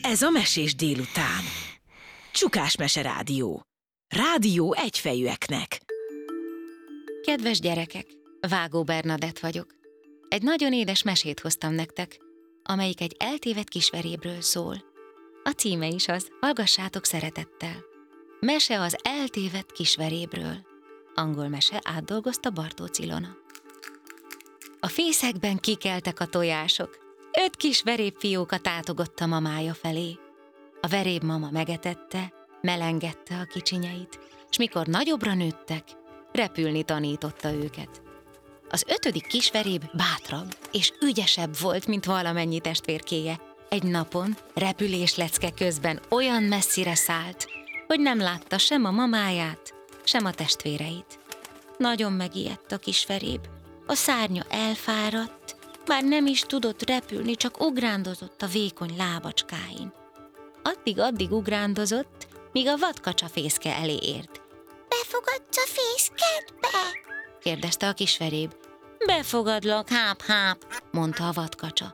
Ez a Mesés délután. Csukás Mese Rádió. Rádió egyfejűeknek. Kedves gyerekek, Vágó Bernadett vagyok. Egy nagyon édes mesét hoztam nektek, amelyik egy eltévedt kisverébről szól. A címe is az, hallgassátok szeretettel. Mese az eltévedt kisverébről. Angol mese, átdolgozta Bartócz Ilona. A fészekben kikeltek a tojások. 5 kis verébfióka tátogott a mamája felé. A verébmama megetette, melengette a kicsinyeit, s mikor nagyobbra nőttek, repülni tanította őket. Az 5. kisveréb bátrabb és ügyesebb volt, mint valamennyi testvérkéje. Egy napon repüléslecke közben olyan messzire szállt, hogy nem látta sem a mamáját, sem a testvéreit. Nagyon megijedt a kisveréb. A szárnya elfáradt, már nem is tudott repülni, csak ugrándozott a vékony lábacskáin. Addig ugrándozott, míg a vadkacsa fészke elé ért. "Befogadsz a fészkedbe?" kérdezte a kisveréb. "Befogadlak, háp-háp", mondta a vadkacsa.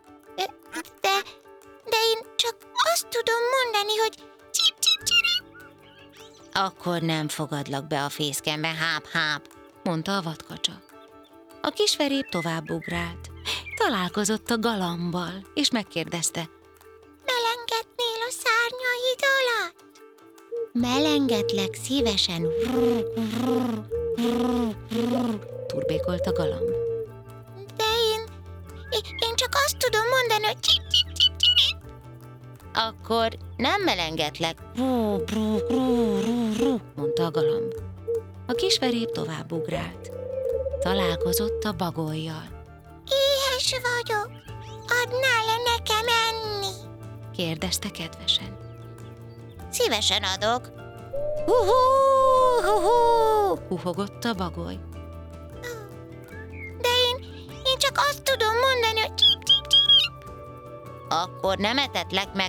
De én csak azt tudom mondani, hogy csip-csip-csirip." "Akkor nem fogadlak be a fészkembe, háp-háp", mondta a vadkacsa. A kisveréb tovább ugrált. Találkozott a galambbal, és megkérdezte: "Melengetnél a szárnyaid alatt?" "Melengetlek szívesen", turbékolt a galamb. "De én csak azt tudom mondani, hogy csip-csip-csip-csip." "Akkor nem melengetlek", mondta a galamb. A kisveréb tovább ugrált. Találkozott a bagollyal. "Éhes vagyok, adnál le nekem enni?" kérdezte kedvesen. "Szívesen adok." Huhogott a bagoly. "De én csak azt tudom mondani, hogy csip-csip-csip." "Akkor nem etetlek meg,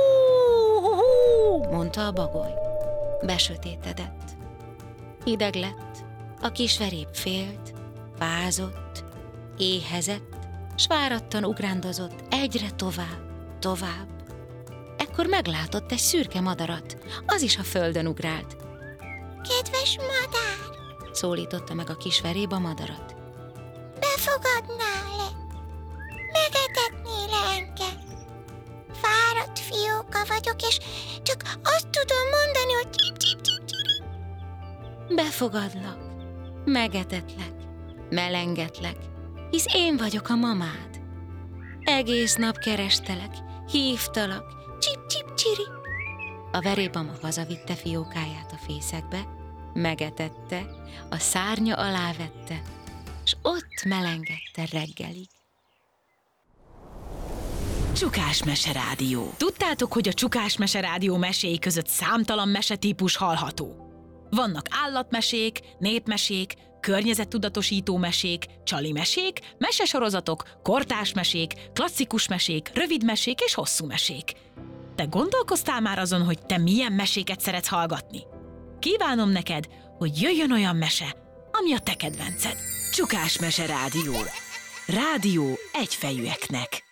mondta a bagoly. Besötétedett. Hideg lett, a kisveréb félt, fázott, éhezett, s várattan ugrándozott egyre tovább. Ekkor meglátott egy szürke madarat, az is a földön ugrált. "Kedves madár", szólította meg a kisveréb a madarat. "Befogadnál le? Megetetnél engem? Fáradt fióka vagyok, és csak azt tudom mondani, hogy csip-csip-csip-csip." "Befogadlak, megetetlek, melengetlek, hisz én vagyok a mamád. Egész nap kerestelek, hívtalak, csip-csip-csiri." A verébmama hazavitte fiókáját a fészekbe, megetette, a szárnya alá vette, s ott melengette reggelig. Csukás Mese Rádió. Tudtátok, hogy a Csukás Mese Rádió meséi között számtalan mesetípus hallható? Vannak állatmesék, népmesék, környezettudatosító mesék, csali mesék, mesesorozatok, kortárs mesék, klasszikus mesék, rövid mesék és hosszú mesék. Te gondolkoztál már azon, hogy te milyen meséket szeretsz hallgatni? Kívánom neked, hogy jöjjön olyan mese, ami a te kedvenced. Csukás Mese Rádió. Rádió egyfejűeknek.